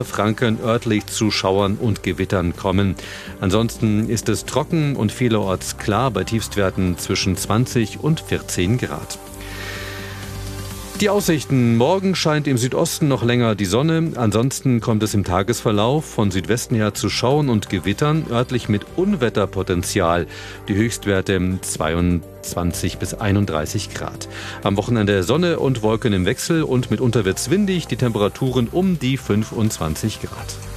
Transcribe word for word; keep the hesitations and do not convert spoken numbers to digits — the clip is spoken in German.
Franken örtlich zu Schauern und Gewittern kommen. Ansonsten ist es trocken und vielerorts klar bei Tiefstwerten zwischen zwanzig und vierzehn Grad. Die Aussichten: Morgen scheint im Südosten noch länger die Sonne. Ansonsten kommt es im Tagesverlauf von Südwesten her zu Schauern und Gewittern, örtlich mit Unwetterpotenzial. Die Höchstwerte zweiundzwanzig bis einunddreißig Grad. Am Wochenende Sonne und Wolken im Wechsel und mitunter wird's windig. Die Temperaturen um die fünfundzwanzig Grad.